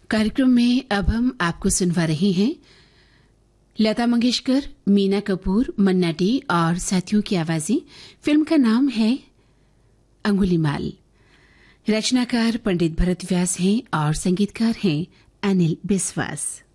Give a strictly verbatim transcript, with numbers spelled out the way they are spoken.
कार्यक्रम में अब हम आपको सुनवा रहे हैं लता मंगेशकर, मीना कपूर, मन्ना डे और साथियों की आवाजें। फिल्म का नाम है अंगुलीमाल। रचनाकार पंडित भरत व्यास हैं और संगीतकार हैं अनिल बिस्वास।